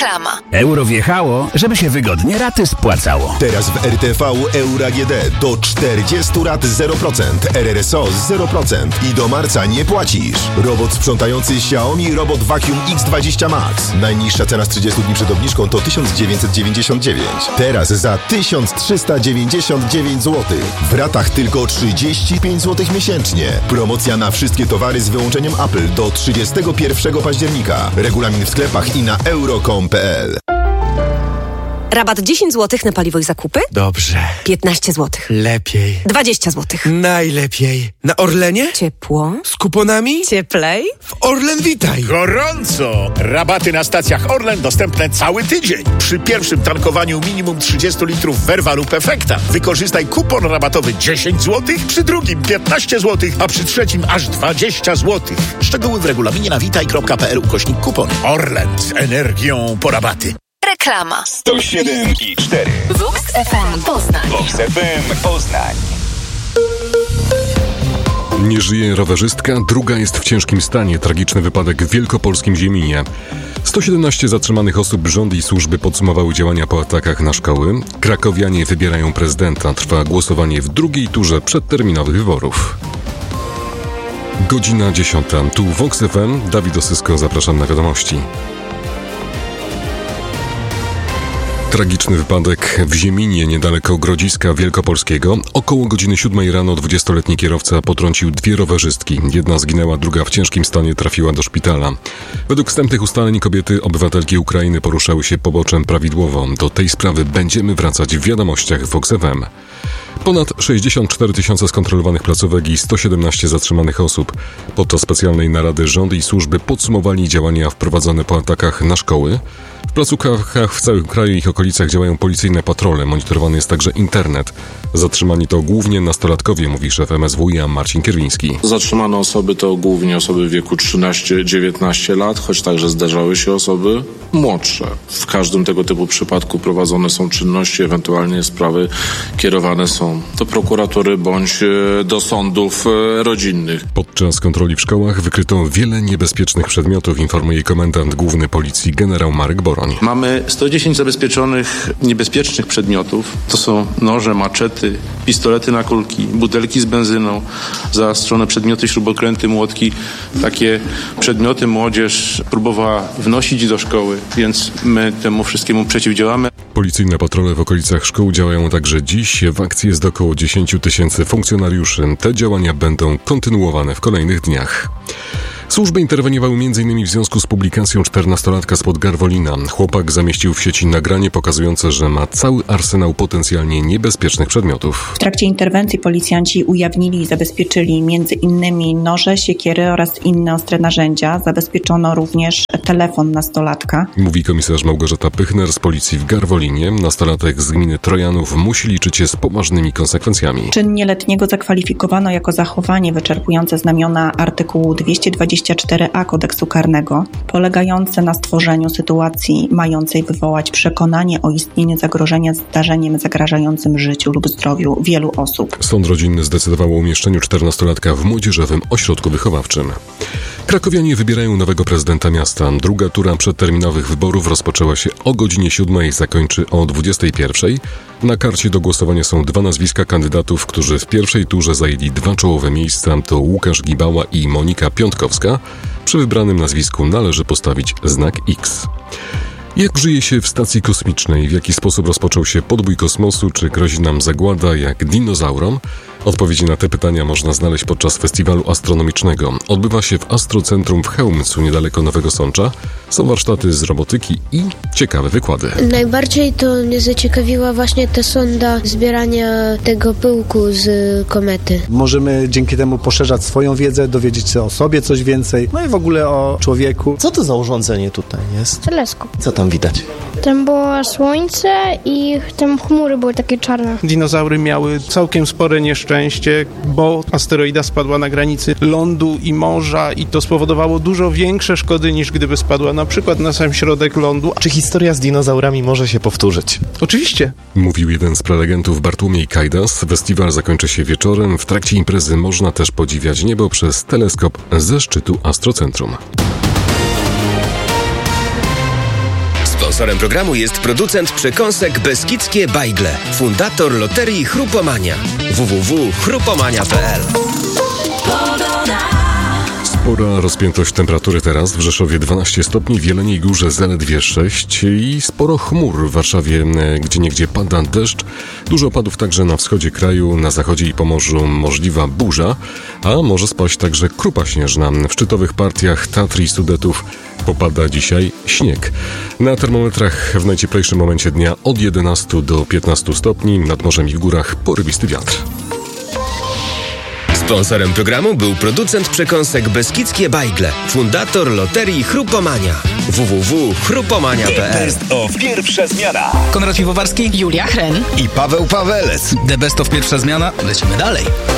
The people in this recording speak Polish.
Reklama. Euro wjechało, żeby się wygodnie raty spłacało. Teraz w RTV Euro AGD do 40 rat 0%, RRSO 0% i do marca nie płacisz. Robot sprzątający Xiaomi Robot Vacuum X20 Max. Najniższa cena z 30 dni przed obniżką to 1999. Teraz za 1399 zł. W ratach tylko 35 zł miesięcznie. Promocja na wszystkie towary z wyłączeniem Apple do 31 października. Regulamin w sklepach i na euro.com.pl. Rabat 10 zł na paliwo i zakupy? Dobrze. 15 zł. Lepiej. 20 zł. Najlepiej. Na Orlenie? Ciepło. Z kuponami? Cieplej. W Orlen Witaj. Gorąco! Rabaty na stacjach Orlen dostępne cały tydzień. Przy pierwszym tankowaniu minimum 30 litrów Verva lub Efekta wykorzystaj kupon rabatowy 10 zł, przy drugim 15 zł, a przy trzecim aż 20 zł. Szczegóły w regulaminie na witaj.pl/kupon. Orlen z energią po rabaty. Reklama. 107,4 Vox FM Poznań. Vox FM Poznań. Nie żyje rowerzystka, druga jest w ciężkim stanie. Tragiczny wypadek w wielkopolskim Zieminie. 117 zatrzymanych osób, rząd i służby podsumowały działania po atakach na szkoły. Krakowianie wybierają prezydenta. Trwa głosowanie w drugiej turze przedterminowych wyborów. Godzina 10. Tu Vox FM. Dawid Osysko, zapraszam na wiadomości. Tragiczny wypadek w Zieminie, niedaleko Grodziska Wielkopolskiego. Około godziny 7 rano 20-letni kierowca potrącił dwie rowerzystki. Jedna zginęła, druga w ciężkim stanie trafiła do szpitala. Według wstępnych ustaleń kobiety, obywatelki Ukrainy, poruszały się poboczem prawidłowo. Do tej sprawy będziemy wracać w wiadomościach Vox FM. Ponad 64 tysiące skontrolowanych placówek i 117 zatrzymanych osób. Podczas specjalnej narady rząd i służby podsumowali działania wprowadzone po atakach na szkoły. W placówkach w całym kraju i ich okolicach działają policyjne patrole, monitorowany jest także internet. Zatrzymani to głównie nastolatkowie, mówi szef MSWiA Marcin Kierwiński. Zatrzymane osoby to głównie osoby w wieku 13-19 lat, choć także zdarzały się osoby młodsze. W każdym tego typu przypadku prowadzone są czynności, ewentualnie sprawy kierowane są do prokuratury bądź do sądów rodzinnych. Podczas kontroli w szkołach wykryto wiele niebezpiecznych przedmiotów, informuje komendant główny policji generał Marek Boroń. Mamy 110 zabezpieczonych niebezpiecznych przedmiotów. To są noże, maczety, pistolety na kulki, butelki z benzyną, zaostrzone przedmioty, śrubokręty, młotki. Takie przedmioty młodzież próbowała wnosić do szkoły, więc my temu wszystkiemu przeciwdziałamy. Policyjne patrole w okolicach szkół działają także dziś. W akcji jest około 10 tysięcy funkcjonariuszy. Te działania będą kontynuowane w kolejnych dniach. Służby interweniowały m.in. w związku z publikacją 14-latka spod Garwolina. Chłopak zamieścił w sieci nagranie pokazujące, że ma cały arsenał potencjalnie niebezpiecznych przedmiotów. W trakcie interwencji policjanci ujawnili i zabezpieczyli m.in. noże, siekiery oraz inne ostre narzędzia. Zabezpieczono również telefon nastolatka. Mówi komisarz Małgorzata Pychner z policji w Garwolinie. Nastolatek z gminy Trojanów musi liczyć się z poważnymi konsekwencjami. Czyn nieletniego zakwalifikowano jako zachowanie wyczerpujące znamiona artykułu 224a Kodeksu Karnego, polegające na stworzeniu sytuacji mającej wywołać przekonanie o istnieniu zagrożenia zdarzeniem zagrażającym życiu lub zdrowiu wielu osób. Sąd rodzinny zdecydował o umieszczeniu 14-latka w młodzieżowym ośrodku wychowawczym. Krakowianie wybierają nowego prezydenta miasta. Druga tura przedterminowych wyborów rozpoczęła się o godzinie 7 i zakończy o 21. Na karcie do głosowania są dwa nazwiska kandydatów, którzy w pierwszej turze zajęli dwa czołowe miejsca. To Łukasz Gibała i Monika Piątkowska. Przy wybranym nazwisku należy postawić znak X. Jak żyje się w stacji kosmicznej? W jaki sposób rozpoczął się podbój kosmosu? Czy grozi nam zagłada jak dinozaurom? Odpowiedzi na te pytania można znaleźć podczas festiwalu astronomicznego. Odbywa się w Astrocentrum w Chełmcu, niedaleko Nowego Sącza. Są warsztaty z robotyki i ciekawe wykłady. Najbardziej to mnie zaciekawiła właśnie ta sonda zbierania tego pyłku z komety. Możemy dzięki temu poszerzać swoją wiedzę, dowiedzieć się o sobie coś więcej, no i w ogóle o człowieku. Co to za urządzenie tutaj jest? Teleskop. Co tam widać? Tam było słońce i tam chmury były takie czarne. Dinozaury miały całkiem spore nieszczęście, bo asteroida spadła na granicy lądu i morza i to spowodowało dużo większe szkody niż gdyby spadła na przykład na sam środek lądu. Czy historia z dinozaurami może się powtórzyć? Oczywiście. Mówił jeden z prelegentów Bartłomiej Kajdas. Festiwal zakończy się wieczorem. W trakcie imprezy można też podziwiać niebo przez teleskop ze szczytu Astrocentrum. Sponsorem programu jest producent przekąsek Beskidzkie Bajgle, fundator loterii Chrupomania. www.chrupomania.pl. Spora rozpiętość temperatury teraz. W Rzeszowie 12 stopni, w Jeleniej Górze zaledwie 6 i sporo chmur. W Warszawie gdzieniegdzie pada deszcz. Dużo opadów także na wschodzie kraju, na zachodzie i Pomorzu możliwa burza, a może spaść także krupa śnieżna. W szczytowych partiach Tatr i Sudetów popada dzisiaj śnieg. Na termometrach w najcieplejszym momencie dnia od 11 do 15 stopni, nad morzem i w górach porywisty wiatr. Sponsorem programu był producent przekąsek Beskidzkie Bajgle, fundator loterii Chrupomania. www.chrupomania.pl. Best of pierwsza zmiana. Konrad Piwowarski, Julia Hren I Paweł Pawelec. The Best of pierwsza zmiana. Lecimy dalej.